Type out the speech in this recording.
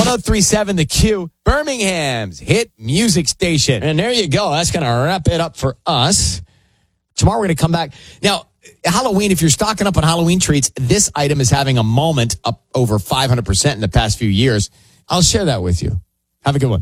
103.7 The Q, Birmingham's hit music station. And there you go. That's going to wrap it up for us. Tomorrow we're going to come back. Now, Halloween, if you're stocking up on Halloween treats, this item is having a moment up over 500% in the past few years. I'll share that with you. Have a good one.